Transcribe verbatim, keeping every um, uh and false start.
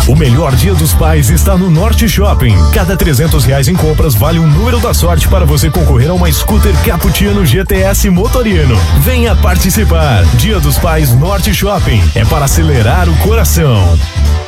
O melhor Dia dos Pais está no Norte Shopping. Cada trezentos reais em compras vale um número da sorte para você concorrer a uma scooter Cappuccino G T S Motorino. Venha participar. Dia dos Pais Norte Shopping. É para acelerar o coração.